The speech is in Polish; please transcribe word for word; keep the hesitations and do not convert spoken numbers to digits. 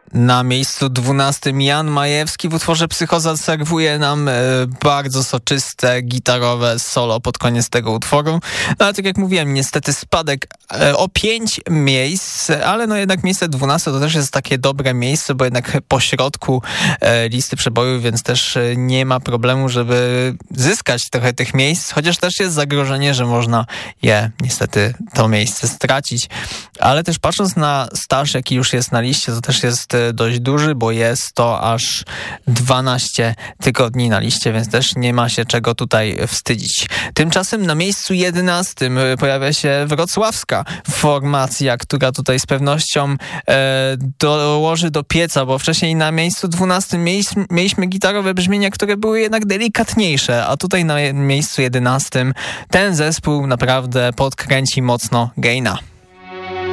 Na miejscu dwunastym Jan Majewski w utworze Psychoza serwuje nam e, bardzo soczyste, gitarowe solo pod koniec tego utworu. No ale tak jak mówiłem, niestety spadek e, o pięć miejsc, ale no jednak miejsce dwunaste to też jest takie dobre miejsce, bo jednak po środku e, listy przebojów, więc też e, nie ma problemu, żeby zyskać trochę tych miejsc, chociaż też jest zagrożenie, że można je niestety to miejsce stracić. Ale też patrząc na staż, jaki już jest na liście, to też jest dość duży, bo jest to aż dwanaście tygodni na liście, więc też nie ma się czego tutaj wstydzić. Tymczasem na miejscu jedenastym pojawia się wrocławska formacja, która tutaj z pewnością e, dołoży do pieca, bo wcześniej na miejscu dwunastym mieliśmy, mieliśmy gitarowe brzmienia, które były jednak delikatniejsze, a tutaj na miejscu jedenastym ten zespół naprawdę podkręci mocno gaina.